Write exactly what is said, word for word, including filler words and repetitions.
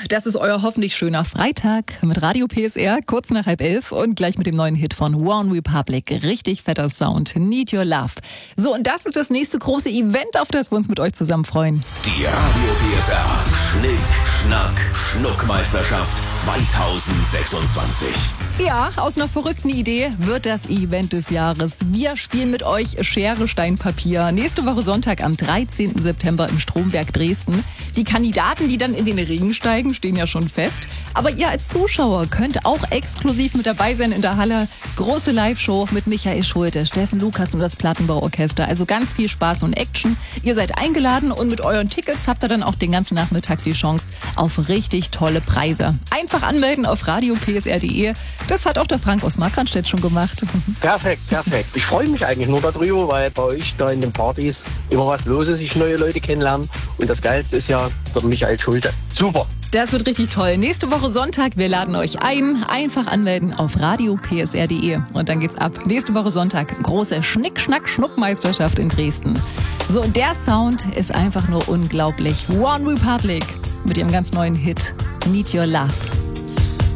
Das ist euer hoffentlich schöner Freitag mit Radio P S R, kurz nach halb elf und gleich mit dem neuen Hit von One Republic. Richtig fetter Sound, Need Your Love. So, und das ist das nächste große Event, auf das wir uns mit euch zusammen freuen. Die Radio P S R Schnick, Schnack, Schnuckmeisterschaft zweitausendsechsundzwanzig. Ja, aus einer verrückten Idee wird das Event des Jahres. Wir spielen mit euch Schere, Stein, Papier. Nächste Woche Sonntag am dreizehnten September im Stromberg Dresden. Die Kandidaten, die dann in den Ring steigen, stehen ja schon fest. Aber ihr als Zuschauer könnt auch exklusiv mit dabei sein in der Halle. Große Live-Show mit Michael Schulte, Steffen Lukas und das Plattenbauorchester. Also ganz viel Spaß und Action. Ihr seid eingeladen und mit euren Tickets habt ihr dann auch den ganzen Nachmittag die Chance auf richtig tolle Preise. Einfach anmelden auf radio p s r punkt d e. Das hat auch der Frank aus Markranstädt schon gemacht. Perfekt, perfekt. Ich freue mich eigentlich nur darüber, weil bei euch da in den Partys immer was los ist, ich neue Leute kennenlernen. Und das Geilste ist ja der Michael Schulte. Super. Das wird richtig toll. Nächste Woche Sonntag, wir laden euch ein. Einfach anmelden auf radio p s r punkt d e. Und dann geht's ab. Nächste Woche Sonntag, große Schnick-Schnack-Schnuck-Meisterschaft in Dresden. So, und der Sound ist einfach nur unglaublich. One Republic mit ihrem ganz neuen Hit Need Your Love.